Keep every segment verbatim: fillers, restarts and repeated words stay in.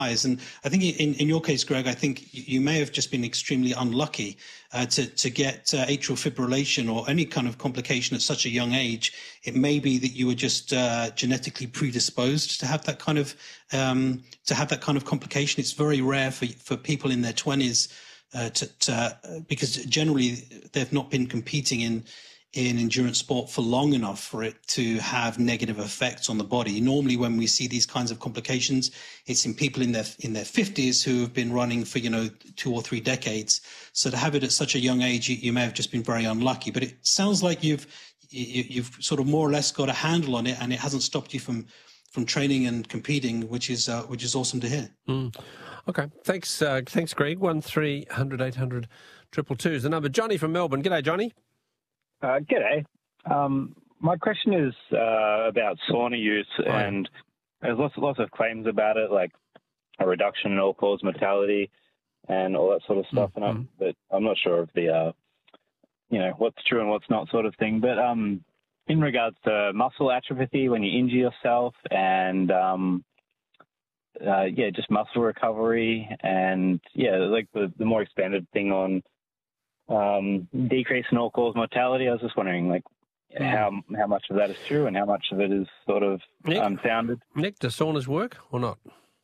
And I think in, in your case, Greg, I think you may have just been extremely unlucky uh, to, to get uh, atrial fibrillation or any kind of complication at such a young age. It may be that you were just uh, genetically predisposed to have that kind of um, to have that kind of complication. It's very rare for for people in their twenties uh, to, to uh, because generally they've not been competing in. in endurance sport for long enough for it to have negative effects on the body. Normally, when we see these kinds of complications, it's in people in their in their fifties who have been running for, you know, two or three decades. So to have it at such a young age, you, you may have just been very unlucky. But it sounds like you've you, you've sort of more or less got a handle on it, and it hasn't stopped you from from training and competing, which is uh, which is awesome to hear. Mm. Okay, thanks, uh, thanks, Greg. One three hundred eight hundred triple two is the number. Johnny from Melbourne. G'day, Johnny. Uh, g'day. Um, my question is uh, about sauna use, Right. and there's lots, lots of claims about it, like a reduction in all-cause mortality and all that sort of stuff. Mm-hmm. And I'm, but I'm not sure of the, uh, you know, what's true and what's not sort of thing. But um, in regards to muscle atrophy when you injure yourself, and um, uh, yeah, just muscle recovery, and yeah, like the, the more expanded thing on. Um, decrease in all-cause mortality. I was just wondering, like, how how much of that is true and how much of it is sort of Nick? unfounded. Nick, does saunas work or not?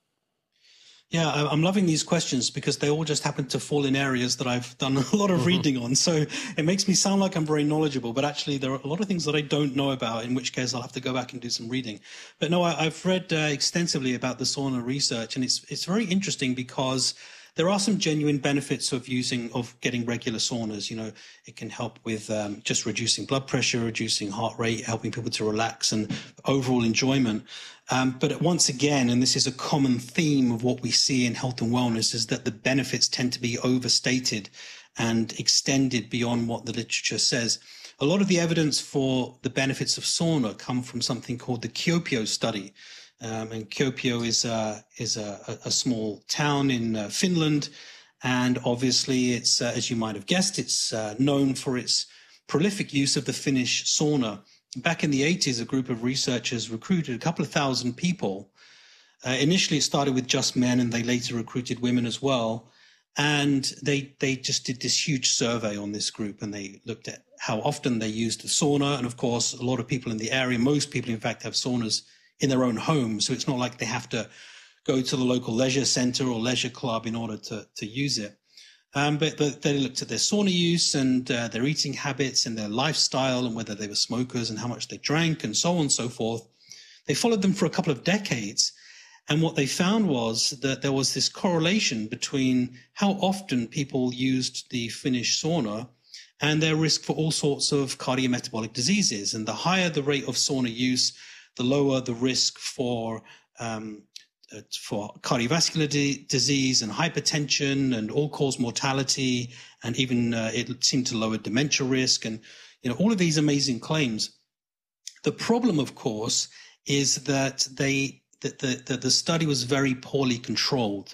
Yeah, I- I'm loving these questions because they all just happen to fall in areas that I've done a lot of reading on. So it makes me sound like I'm very knowledgeable, but actually there are a lot of things that I don't know about, in which case I'll have to go back and do some reading. But no, I, I've read uh, extensively about the sauna research, and it's it's very interesting because there are some genuine benefits of using, of getting regular saunas. You know, it can help with um, just reducing blood pressure, reducing heart rate, helping people to relax and overall enjoyment. Um, but once again, and this is a common theme of what we see in health and wellness, is that the benefits tend to be overstated and extended beyond what the literature says. A lot of the evidence for the benefits of sauna come from something called the Kuopio study. Um, and Kuopio is, uh, is a, a small town in uh, Finland. And obviously, it's, uh, as you might have guessed, it's uh, known for its prolific use of the Finnish sauna. Back in the eighties, a group of researchers recruited a couple of thousand people. Uh, initially, it started with just men, and they later recruited women as well. And they they just did this huge survey on this group, and they looked at how often they used the sauna. And of course, a lot of people in the area, most people, in fact, have saunas in their own home. So it's not like they have to go to the local leisure center or leisure club in order to, to use it. Um, but, but they looked at their sauna use and uh, their eating habits and their lifestyle and whether they were smokers and how much they drank and so on and so forth. They followed them for a couple of decades. And what they found was that there was this correlation between how often people used the Finnish sauna and their risk for all sorts of cardiometabolic diseases. And the higher the rate of sauna use, the lower the risk for um, uh, for cardiovascular di- disease and hypertension and all-cause mortality, and even uh, it seemed to lower dementia risk, and you know all of these amazing claims. The problem, of course, is that they that the, the the study was very poorly controlled.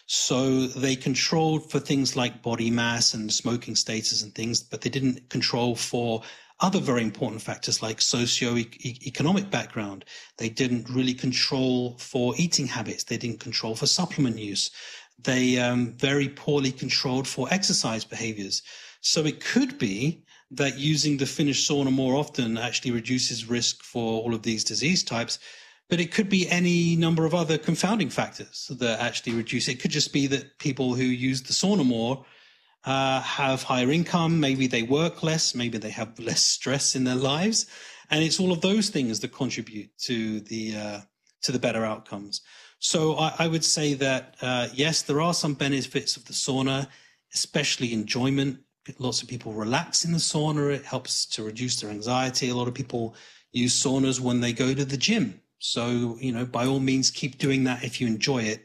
So they controlled for things like body mass and smoking status and things, but they didn't control for other very important factors like socio-economic background. They didn't really control for eating habits. They didn't control for supplement use. They um, very poorly controlled for exercise behaviors. So it could be that using the Finnish sauna more often actually reduces risk for all of these disease types. But it could be any number of other confounding factors that actually reduce. It could just be that people who use the sauna more uh, have higher income. Maybe they work less. Maybe they have less stress in their lives. And it's all of those things that contribute to the uh, to the better outcomes. So I, I would say that, uh, yes, there are some benefits of the sauna, especially enjoyment. Lots of people relax in the sauna. It helps to reduce their anxiety. A lot of people use saunas when they go to the gym. So, you know, by all means, keep doing that if you enjoy it.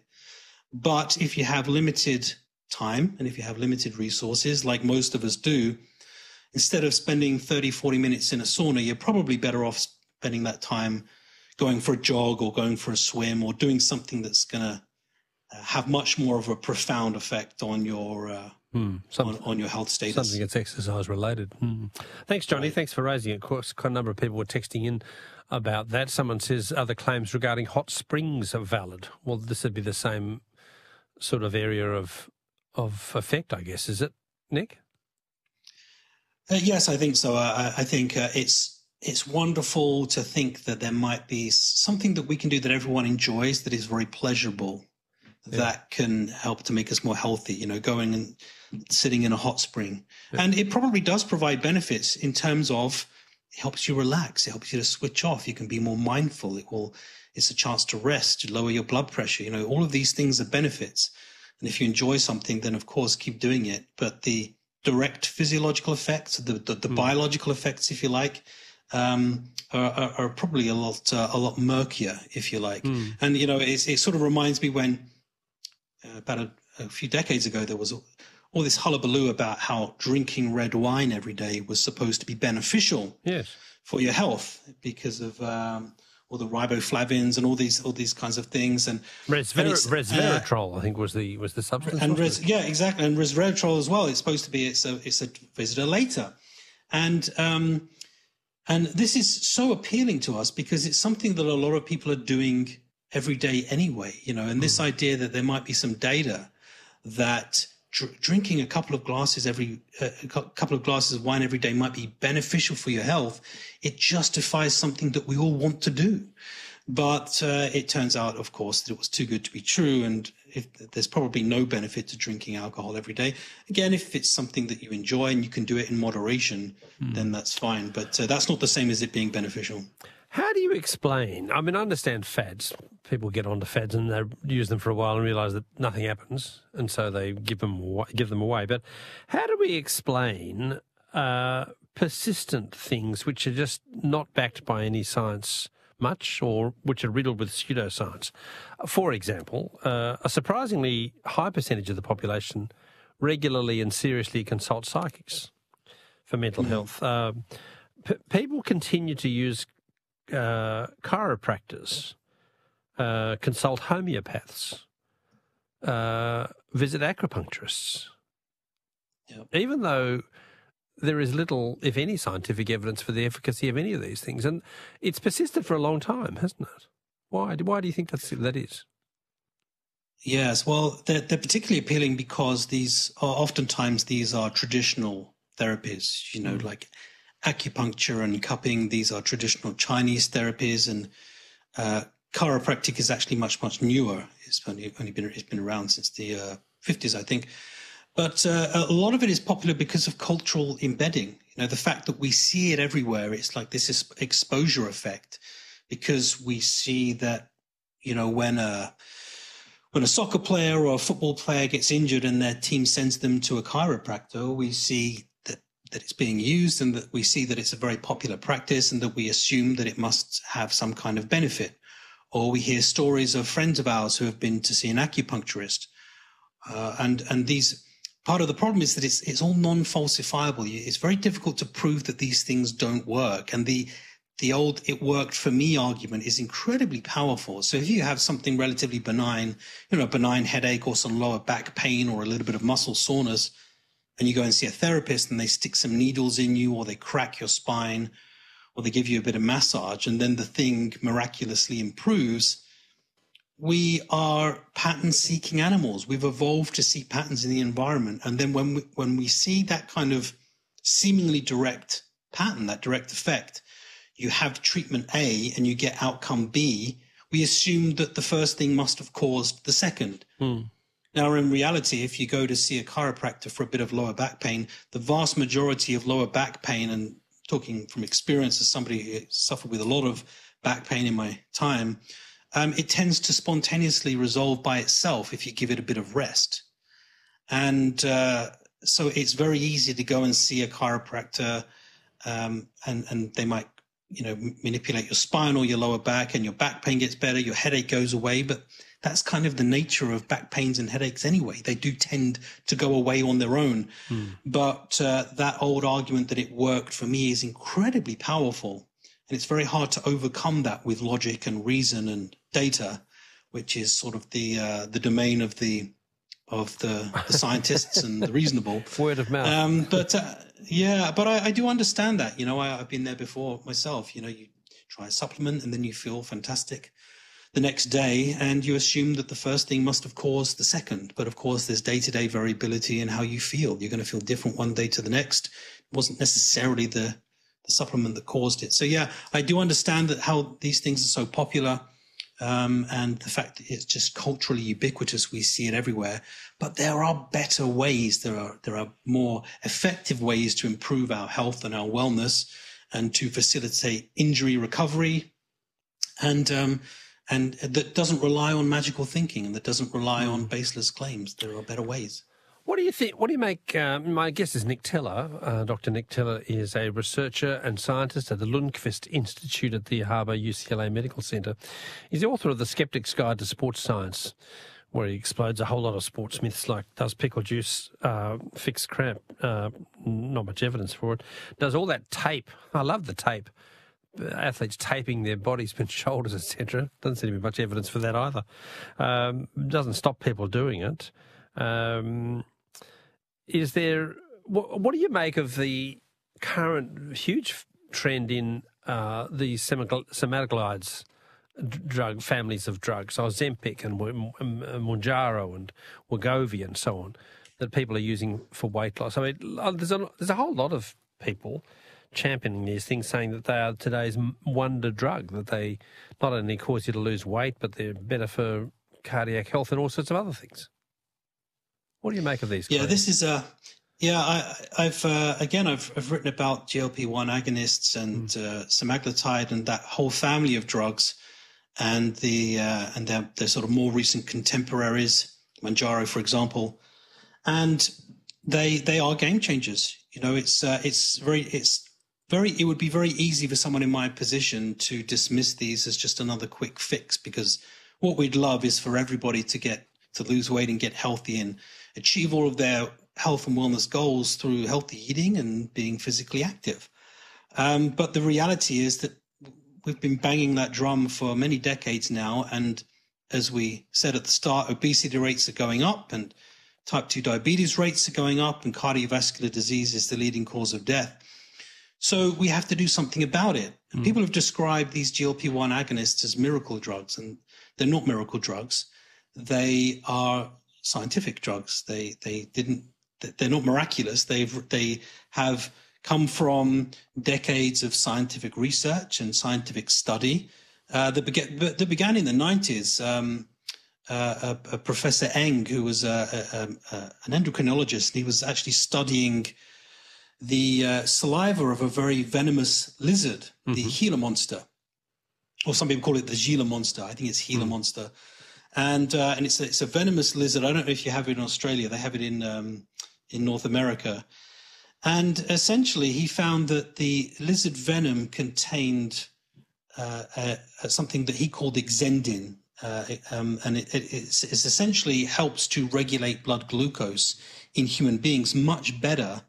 But if you have limited time and if you have limited resources, like most of us do, instead of spending thirty, forty minutes in a sauna, you're probably better off spending that time going for a jog or going for a swim or doing something that's going to uh, have much more of a profound effect on your uh, hmm. on, on your health status. Something that's exercise related. Hmm. Thanks, Johnny. Right. Thanks for raising it. Of course, quite a number of people were texting in about that. Someone says other claims regarding hot springs are valid. Well, this would be the same sort of area of of effect, I guess, is it, Nick? Uh, yes, I think so. I, I think uh, it's it's wonderful to think that there might be something that we can do that everyone enjoys, that is very pleasurable, yeah. that can help to make us more healthy. You know, going and sitting in a hot spring, yeah. and it probably does provide benefits in terms of it helps you relax, it helps you to switch off. You can be more mindful. It will. It's a chance to rest, to lower your blood pressure. You know, all of these things are benefits. And if you enjoy something, then of course keep doing it. But the direct physiological effects, the the, the mm. biological effects, if you like, um, are, are, are probably a lot uh, a lot murkier, if you like. Mm. And you know, it's, it sort of reminds me when uh, about a, a few decades ago there was all this hullabaloo about how drinking red wine every day was supposed to be beneficial yes. for your health because of um, all the riboflavins and all these all these kinds of things, and Resver- and resveratrol, uh, I think was the was the substance. And res- yeah, exactly, and resveratrol as well. It's supposed to be it's a it's a visitor later, and um, and this is so appealing to us because it's something that a lot of people are doing every day anyway. You know, and this mm. idea that there might be some data that dr- drinking a couple of glasses every uh, a couple of glasses of wine every day might be beneficial for your health. It justifies something that we all want to do. But uh, it turns out, of course, that it was too good to be true. And if, there's probably no benefit to drinking alcohol every day. Again, if it's something that you enjoy and you can do it in moderation, mm. then that's fine. But uh, that's not the same as it being beneficial. How do you explain? I mean, I understand fads. People get onto fads and they use them for a while and realise that nothing happens, and so they give them away, give them away. But how do we explain uh, persistent things which are just not backed by any science much, or which are riddled with pseudoscience? For example, uh, a surprisingly high percentage of the population regularly and seriously consult psychics for mental mm-hmm. health. Uh, p- people continue to use uh, chiropractors, uh, consult homeopaths, uh, visit acupuncturists, yep. even though there is little, if any, scientific evidence for the efficacy of any of these things. And it's persisted for a long time, hasn't it? Why? Why do you think that's, that is? Yes, well, they're, they're particularly appealing because these are oftentimes these are traditional therapies, you know, mm. like acupuncture and cupping. These are traditional Chinese therapies, and uh, chiropractic is actually much, much newer. It's only, only been, it's been around since the uh, fifties, I think. But uh, a lot of it is popular because of cultural embedding. You know, the fact that we see it everywhere, it's like this is exposure effect, because we see that, you know, when a, when a soccer player or a football player gets injured and their team sends them to a chiropractor, we see that, that it's being used, and that we see that it's a very popular practice, and that we assume that it must have some kind of benefit. Or we hear stories of friends of ours who have been to see an acupuncturist. Uh, and, and these... Part of the problem is that it's it's all non-falsifiable. It's very difficult to prove that these things don't work. And the the old "it worked for me" argument is incredibly powerful. So if you have something relatively benign, you know, a benign headache or some lower back pain or a little bit of muscle soreness, and you go and see a therapist and they stick some needles in you, or they crack your spine, or they give you a bit of massage, and then the thing miraculously improves, we are pattern-seeking animals. We've evolved to see patterns in the environment. And then when we, when we see that kind of seemingly direct pattern, that direct effect, you have treatment A and you get outcome B, we assume that the first thing must have caused the second. Hmm. Now, in reality, if you go to see a chiropractor for a bit of lower back pain, the vast majority of lower back pain, and talking from experience as somebody who suffered with a lot of back pain in my time, Um, it tends to spontaneously resolve by itself if you give it a bit of rest. And uh, so it's very easy to go and see a chiropractor, um, and, and they might, you know, manipulate your spine or your lower back, and your back pain gets better, your headache goes away. But that's kind of the nature of back pains and headaches anyway. They do tend to go away on their own. Mm. But uh, that old argument that it worked for me is incredibly powerful. And it's very hard to overcome that with logic and reason and data, which is sort of the uh, the domain of the of the, the scientists and the reasonable. Word of mouth. Um, but uh, yeah, but I, I do understand that. You know, I, I've been there before myself. You know, you try a supplement and then you feel fantastic the next day, and you assume that the first thing must have caused the second. But of course, there's day-to-day variability in how you feel. You're going to feel different one day to the next. It wasn't necessarily the, the supplement that caused it. So yeah, I do understand that how these things are so popular, um, and the fact that it's just culturally ubiquitous. We see it everywhere. But there are better ways. There are there are more effective ways to improve our health and our wellness, and to facilitate injury recovery, and um, and that doesn't rely on magical thinking, and that doesn't rely on baseless claims. There are better ways. What do you think? What do you make? Um, my guest is Nick Teller. Uh, Doctor Nick Teller is a researcher and scientist at the Lundquist Institute at the Harbour U C L A Medical Centre. He's the author of The Skeptic's Guide to Sports Science, where he explodes a whole lot of sports myths like, does pickle juice uh, fix cramp? Uh, not much evidence for it. Does all that tape? I love the tape. Athletes taping their bodies and shoulders, et cetera. Doesn't seem to be much evidence for that either. Um, doesn't stop people doing it. Um, is there? What, what do you make of the current huge trend in uh, these semaglutides? Drug families of drugs, so Ozempic and Mounjaro and Wegovy and so on, that people are using for weight loss. I mean, there's a, there's a whole lot of people championing these things, saying that they are today's wonder drug, that they not only cause you to lose weight, but they're better for cardiac health and all sorts of other things. What do you make of these claims? Yeah, this is a... Yeah, I, I've uh, again I've, I've written about G L P one agonists and mm. uh, semaglutide and that whole family of drugs, and the uh, and their, their sort of more recent contemporaries, Mounjaro, for example, and they they are game changers. You know, it's uh, it's very it's very it would be very easy for someone in my position to dismiss these as just another quick fix, because what we'd love is for everybody to get to lose weight and get healthy and achieve all of their health and wellness goals through healthy eating and being physically active. Um, but the reality is that we've been banging that drum for many decades now. And as we said at the start, obesity rates are going up and type two diabetes rates are going up, and cardiovascular disease is the leading cause of death. So we have to do something about it. And mm. people have described these G L P one agonists as miracle drugs, and they're not miracle drugs. They are scientific drugs. They, they didn't, they're not miraculous. They've, they have come from decades of scientific research and scientific study uh, that, began, that began in the nineties. Um, uh, a, a Professor Eng, who was a, a, a, an endocrinologist, and he was actually studying the uh, saliva of a very venomous lizard, mm-hmm. the Gila monster, or some people call it the Gila monster. I think it's Gila mm. monster. And uh, and it's a, it's a venomous lizard. I don't know if you have it in Australia. They have it in um, in North America. And essentially, he found that the lizard venom contained uh, uh, something that he called exendin, uh, um, and it, it it's, it's essentially helps to regulate blood glucose in human beings much better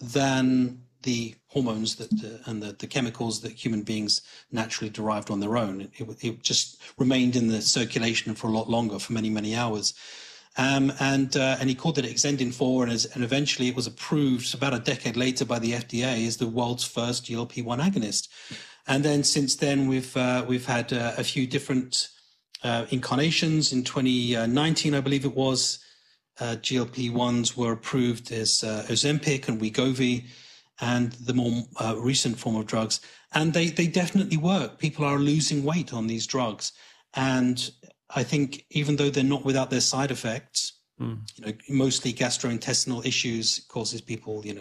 than the hormones that uh, and the, the chemicals that human beings naturally derived on their own. It, it, it just remained in the circulation for a lot longer, for many, many hours. Um, and uh, and he called it exendin four, and, as, and eventually it was approved about a decade later by the F D A as the world's first G L P one agonist. And then since then we've uh, we've had uh, a few different uh, incarnations. In twenty nineteen, I believe it was, uh, G L P ones were approved as uh, Ozempic and Wegovy, and the more uh, recent form of drugs. And they, they definitely work. People are losing weight on these drugs. And I think even though they're not without their side effects, mm. you know, mostly gastrointestinal issues, it causes people, you know,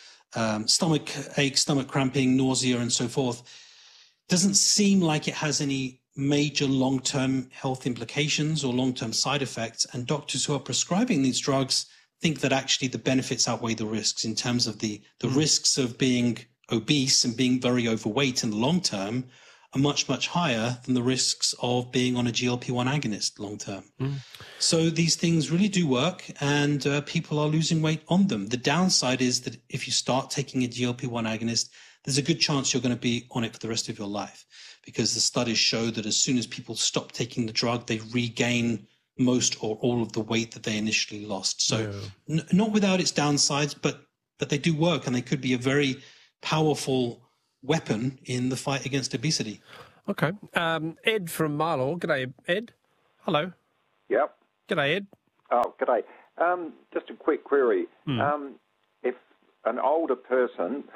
um, stomach ache, stomach cramping, nausea, and so forth, doesn't seem like it has any major long-term health implications or long-term side effects. And doctors who are prescribing these drugs think that actually the benefits outweigh the risks, in terms of the, the mm. risks of being obese and being very overweight in the long term are much, much higher than the risks of being on a G L P one agonist long term. Mm. So these things really do work, and uh, people are losing weight on them. The downside is that if you start taking a G L P one agonist, there's a good chance you're going to be on it for the rest of your life, because the studies show that as soon as people stop taking the drug, they regain most or all of the weight that they initially lost. So yeah. n- not without its downsides, but but they do work, and they could be a very powerful weapon in the fight against obesity. Okay. Um, Ed from Milo. G'day, Ed. Hello. Yep. G'day, Ed. Oh, g'day. Um, just a quick query. Mm. Um, if an older person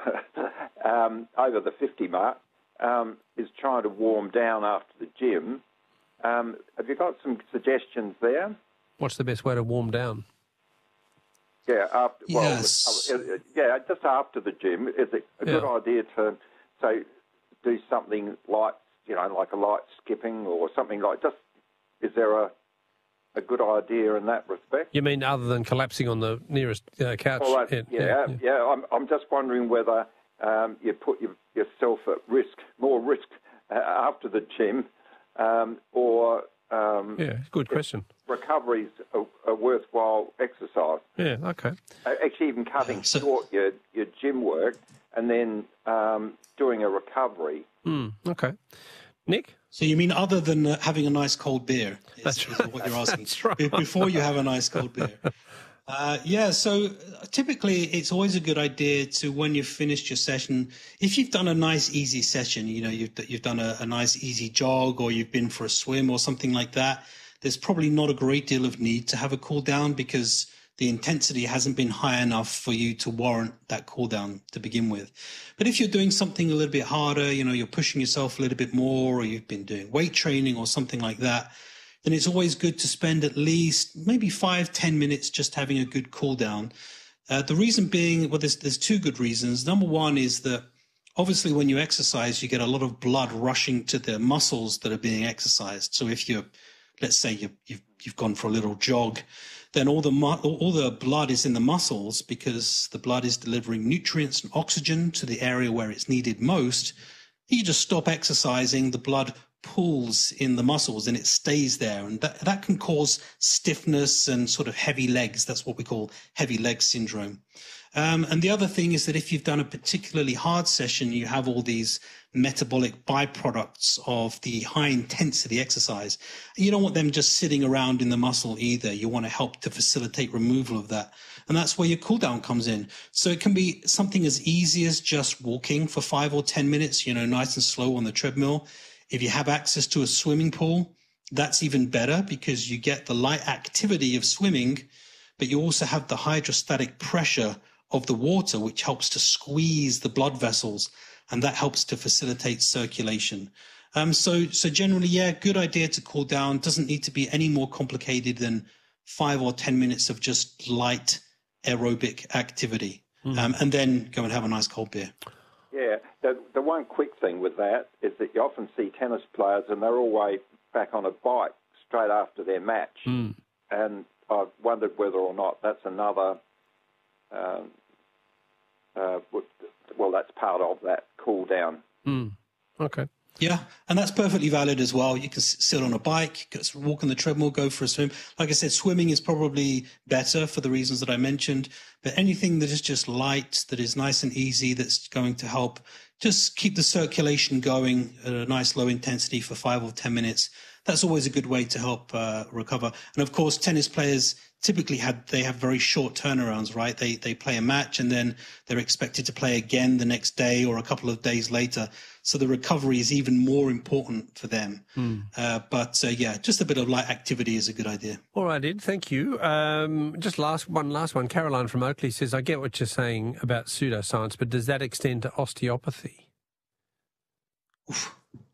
um, over the fifty mark um, is trying to warm down after the gym, um, have you got some suggestions there? What's the best way to warm down? Yeah, after well, Yes. uh, yeah, just after the gym, is it a good Yeah. idea to say do something like you know, like a light skipping or something like? Just is there a a good idea in that respect? You mean other than collapsing on the nearest uh, couch? Well, that, Ed? yeah, yeah, yeah, yeah. I'm I'm just wondering whether um, you put your, yourself at risk, more risk uh, after the gym, um, or um, Yeah, good question. recovery's a, a worthwhile exercise. Yeah, okay. Uh, Actually, even cutting So- short your, your gym work and then um, doing a recovery. Mm, okay. Nick? So you mean other than uh, having a nice cold beer? Is, That's is right. what you're asking. That's right. Be- Before you have a nice cold beer. Uh, yeah, so uh, typically it's always a good idea to, when you've finished your session, if you've done a nice easy session, you know, you've you've done a, a nice easy jog, or you've been for a swim or something like that, there's probably not a great deal of need to have a cool down because the intensity hasn't been high enough for you to warrant that cool down to begin with. But if you're doing something a little bit harder, you know, you're pushing yourself a little bit more, or you've been doing weight training or something like that, then it's always good to spend at least maybe five, ten minutes just having a good cool down. Uh, the reason being, well, there's, there's two good reasons. Number one is that obviously when you exercise, you get a lot of blood rushing to the muscles that are being exercised. So if you're, let's say you, you've, you've gone for a little jog, then all the mu- all the blood is in the muscles because the blood is delivering nutrients and oxygen to the area where it's needed most. You just stop exercising, the blood pools in the muscles and it stays there, and that that can cause stiffness and sort of heavy legs. That's what we call heavy leg syndrome. Um, and the other thing is that if you've done a particularly hard session, you have all these metabolic byproducts of the high intensity exercise. You don't want them just sitting around in the muscle either. You want to help to facilitate removal of that. And that's where your cool down comes in. So it can be something as easy as just walking for five or ten minutes, you know, nice and slow on the treadmill. If you have access to a swimming pool, that's even better because you get the light activity of swimming, but you also have the hydrostatic pressure of the water, which helps to squeeze the blood vessels, and that helps to facilitate circulation. Um, so, so generally, yeah, good idea to cool down. Doesn't need to be any more complicated than five or ten minutes of just light aerobic activity, mm. um, and then go and have a nice cold beer. Yeah, the, the one quick thing with that is that you often see tennis players and they're always back on a bike straight after their match. Mm. And I've wondered whether or not that's another, um, uh, well, that's part of that cool down. Mm. Okay. Yeah, and that's perfectly valid as well. You can sit on a bike, walk on the treadmill, go for a swim. Like I said, swimming is probably better for the reasons that I mentioned. But anything that is just light, that is nice and easy, that's going to help just keep the circulation going at a nice low intensity for five or ten minutes, that's always a good way to help uh, recover. And of course, tennis players typically have they have very short turnarounds, right? They they play a match and then they're expected to play again the next day or a couple of days later. So the recovery is even more important for them. Mm. Uh, but uh, yeah, just a bit of light activity is a good idea. All right, Ed, thank you. Um, just last one, last one. Caroline from Oakley says, I get what you're saying about pseudoscience, but does that extend to osteopathy? Oof.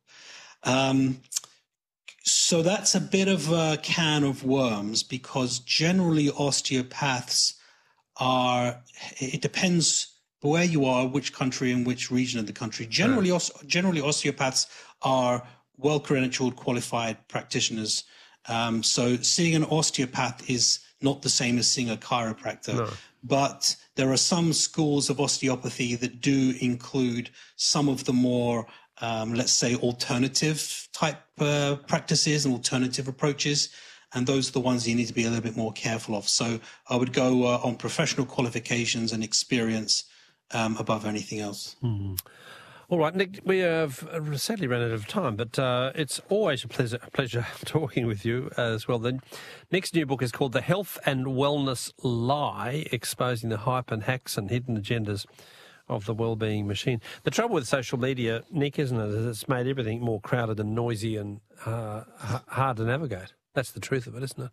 Um, so that's a bit of a can of worms because generally osteopaths are, it depends where you are, which country and which region of the country. Generally, yeah. generally osteopaths are well-credentialed, qualified practitioners. Um, so seeing an osteopath is not the same as seeing a chiropractor. No. But there are some schools of osteopathy that do include some of the more, um, let's say, alternative type uh, practices and alternative approaches. And those are the ones you need to be a little bit more careful of. So I would go uh, on professional qualifications and experience Um, above anything else. Hmm. All right, Nick, we have sadly run out of time, but uh, it's always a pleasure, a pleasure talking with you as well. The next new book is called The Health and Wellness Lie, Exposing the Hype and Hacks and Hidden Agendas of the well-being machine. The trouble with social media, Nick, isn't it, is it's made everything more crowded and noisy and uh, h- hard to navigate. That's the truth of it, isn't it?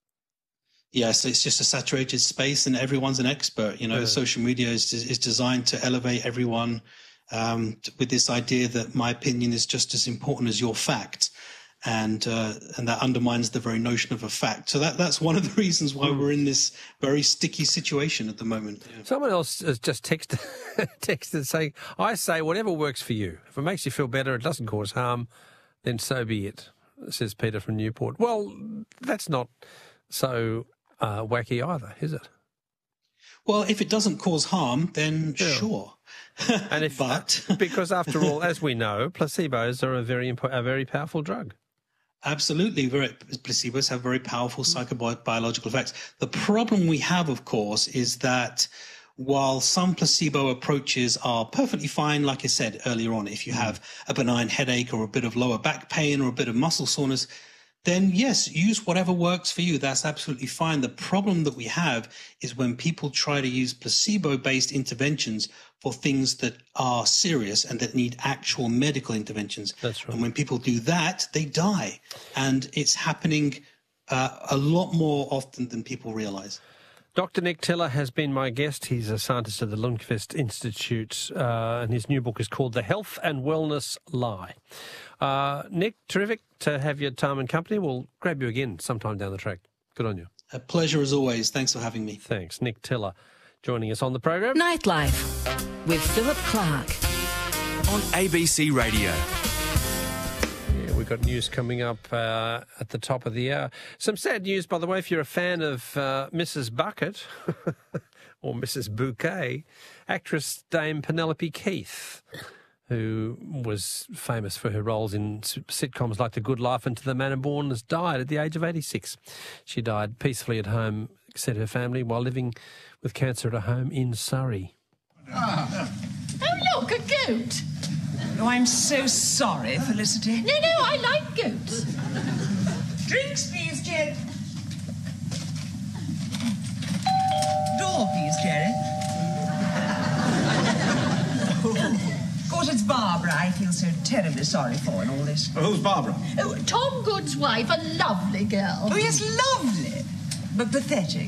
Yes, it's just a saturated space and everyone's an expert. You know, yeah. Social media is is designed to elevate everyone um, with this idea that my opinion is just as important as your fact. And uh, and that undermines the very notion of a fact. So that that's one of the reasons why mm. we're in this very sticky situation at the moment. Yeah. Someone else has just texted, texted saying, I say whatever works for you. If it makes you feel better, it doesn't cause harm, then so be it, says Peter from Newport. Well, that's not so uh, wacky either, is it? Well, if it doesn't cause harm, then yeah. sure. And if, but because after all, as we know, placebos are a very a very powerful drug. Absolutely. Very, placebos have very powerful psychobiological effects. The problem we have, of course, is that while some placebo approaches are perfectly fine, like I said earlier on, if you have a benign headache or a bit of lower back pain or a bit of muscle soreness, then yes, use whatever works for you. That's absolutely fine. The problem that we have is when people try to use placebo-based interventions for things that are serious and that need actual medical interventions. That's right. And when people do that, they die. And it's happening uh, a lot more often than people realize. Doctor Nick Tiller has been my guest. He's a scientist at the Lundquist Institute, uh, and his new book is called The Health and Wellness Lie. Uh, Nick, terrific to have your time and company. We'll grab you again sometime down the track. Good on you. A pleasure as always. Thanks for having me. Thanks. Nick Tiller joining us on the program. Nightlife with Philip Clark on A B C Radio. Yeah, we've got news coming up uh, at the top of the hour. Some sad news, by the way, if you're a fan of uh, Missus Bucket or Missus Bouquet, actress Dame Penelope Keith, who was famous for her roles in sitcoms like The Good Life and To the Manor Born, has died at the age of eighty-six. She died peacefully at home, said her family, while living with cancer at a home in Surrey. Oh, oh look, a goat. Oh, I'm so sorry, Felicity. No, no, I like goats. Drinks, please, Jerry. Door, please, Jerry. Of course, it's Barbara I feel so terribly sorry for in all this. Oh, who's Barbara? Oh, Tom Good's wife, a lovely girl. Oh, yes, lovely, but pathetic.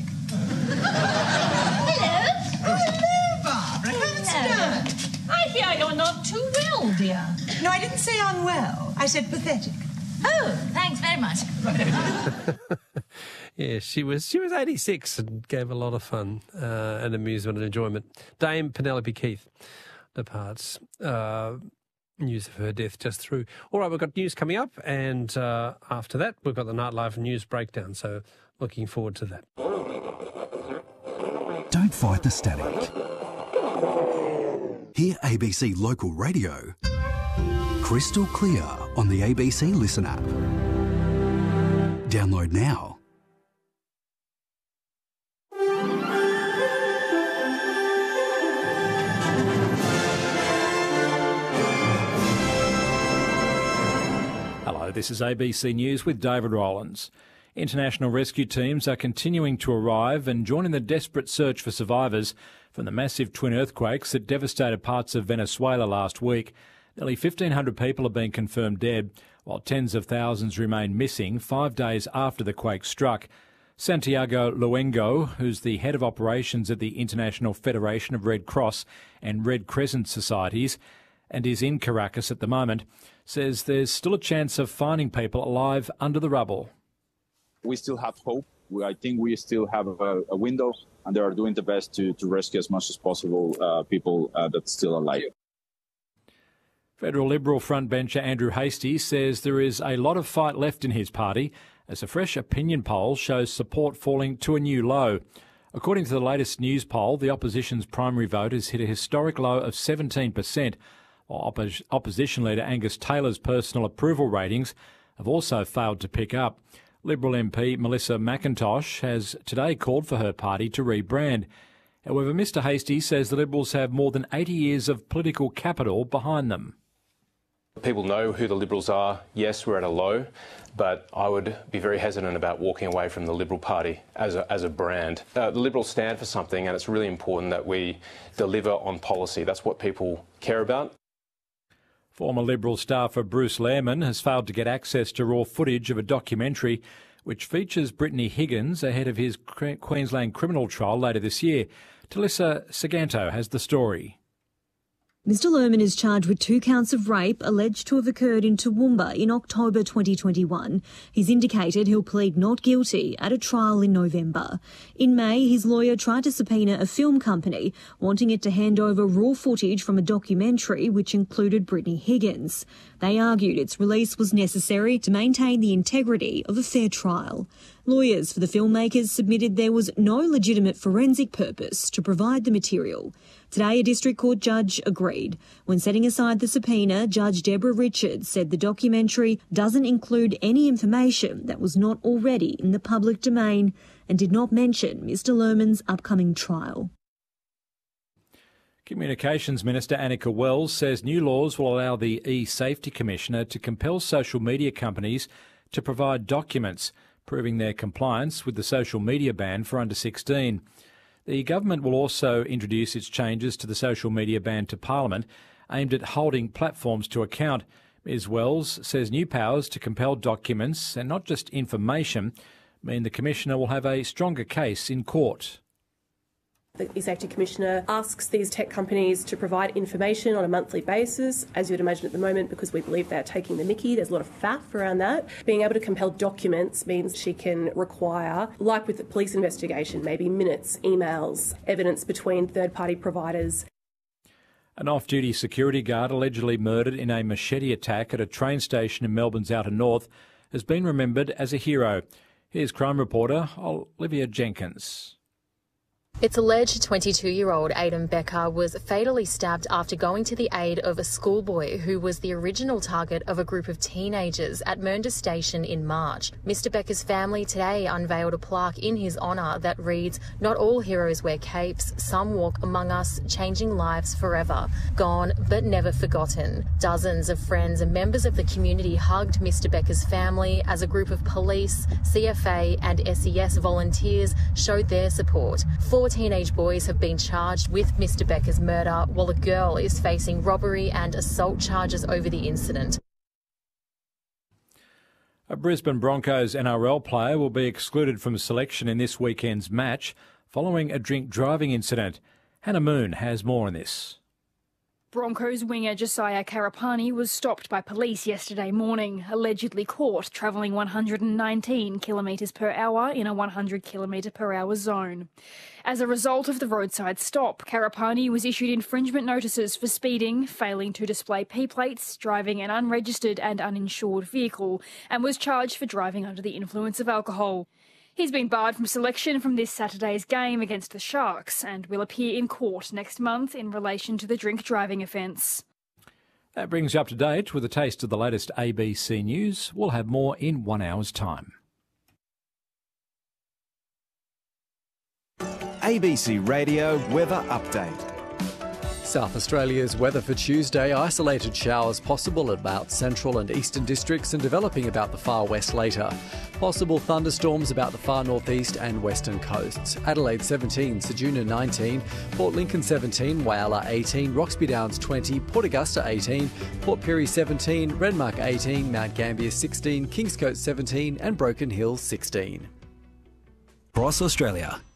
Hello. Oh, hello, Barbara. Come and sit down. I fear you're not too well, dear. No, I didn't say unwell. I said pathetic. Oh, thanks very much. Yeah, she was she was eighty-six and gave a lot of fun uh, and amusement and enjoyment. Dame Penelope Keith departs. Uh, news of her death just through. All right, we've got news coming up, and uh, after that, we've got the Nightlife News Breakdown, so looking forward to that. Don't fight the static. Hear A B C Local Radio crystal clear on the A B C Listen app. Download now. Hello, this is A B C News with David Rowlands. International rescue teams are continuing to arrive and join in the desperate search for survivors from the massive twin earthquakes that devastated parts of Venezuela last week. Nearly fifteen hundred people have been confirmed dead, while tens of thousands remain missing five days after the quake struck. Santiago Luengo, who's the head of operations at the International Federation of Red Cross and Red Crescent Societies, and is in Caracas at the moment, says there's still a chance of finding people alive under the rubble. We still have hope. We, I think we still have a, a window, and they are doing the best to, to rescue as much as possible uh, people uh, that's still alive. Federal Liberal frontbencher Andrew Hastie says there is a lot of fight left in his party as a fresh opinion poll shows support falling to a new low. According to the latest news poll, the opposition's primary vote has hit a historic low of seventeen percent, while oppos- opposition leader Angus Taylor's personal approval ratings have also failed to pick up. Liberal M P Melissa McIntosh has today called for her party to rebrand. However, Mr Hastie says the Liberals have more than eighty years of political capital behind them. people know who the Liberals are. Yes, we're at a low, but I would be very hesitant about walking away from the Liberal Party as a, as a brand. Uh, the Liberals stand for something, and it's really important that we deliver on policy. That's what people care about. Former Liberal staffer Bruce Lehrmann has failed to get access to raw footage of a documentary which features Brittany Higgins ahead of his Queensland criminal trial later this year. Talissa Saganto has the story. Mister Lehrmann is charged with two counts of rape alleged to have occurred in Toowoomba in October twenty twenty-one. He's indicated he'll plead not guilty at a trial in November. In May, his lawyer tried to subpoena a film company, wanting it to hand over raw footage from a documentary which included Brittany Higgins. They argued its release was necessary to maintain the integrity of a fair trial. Lawyers for the filmmakers submitted there was no legitimate forensic purpose to provide the material. Today, a district court judge agreed. When setting aside the subpoena, Judge Deborah Richards said the documentary doesn't include any information that was not already in the public domain and did not mention Mister Lehrmann's upcoming trial. Communications Minister Annika Wells says new laws will allow the e-Safety Commissioner to compel social media companies to provide documents proving their compliance with the social media ban for under sixteen. The government will also introduce its changes to the social media ban to Parliament, aimed at holding platforms to account. Miz Wells says new powers to compel documents, and not just information, mean the Commissioner will have a stronger case in court. The e-Safety Commissioner asks these tech companies to provide information on a monthly basis, as you would imagine at the moment, because we believe they're taking the mickey. There's a lot of faff around that. Being able to compel documents means she can require, like with the police investigation, maybe minutes, emails, evidence between third-party providers. An off-duty security guard allegedly murdered in a machete attack at a train station in Melbourne's outer north has been remembered as a hero. Here's crime reporter Olivia Jenkins. It's alleged twenty-two-year-old Aidan Becker was fatally stabbed after going to the aid of a schoolboy who was the original target of a group of teenagers at Mernda Station in March. Mister Becker's family today unveiled a plaque in his honour that reads, "Not all heroes wear capes, some walk among us, changing lives forever. Gone, but never forgotten." Dozens of friends and members of the community hugged Mister Becker's family as a group of police, C F A and S E S volunteers showed their support. Four teenage boys have been charged with Mister Becker's murder, while a girl is facing robbery and assault charges over the incident. A Brisbane Broncos N R L player will be excluded from selection in this weekend's match following a drink driving incident. Hannah Moon has more on this. Broncos winger Josiah Karapani was stopped by police yesterday morning, allegedly caught travelling one hundred nineteen kilometres per hour in a one hundred kilometre per hour zone. As a result of the roadside stop, Karapani was issued infringement notices for speeding, failing to display P-plates, driving an unregistered and uninsured vehicle, and was charged for driving under the influence of alcohol. He's been barred from selection from this Saturday's game against the Sharks and will appear in court next month in relation to the drink driving offence. That brings you up to date with a taste of the latest A B C News. We'll have more in one hour's time. A B C Radio Weather Update. South Australia's weather for Tuesday: isolated showers possible at about central and eastern districts and developing about the far west later. Possible thunderstorms about the far northeast and western coasts. Adelaide seventeen, Ceduna nineteen, Port Lincoln seventeen, Whyalla eighteen, Roxby Downs twenty, Port Augusta eighteen, Port Pirie seventeen, Renmark eighteen, Mount Gambier sixteen, Kingscote seventeen and Broken Hill sixteen. Across Australia,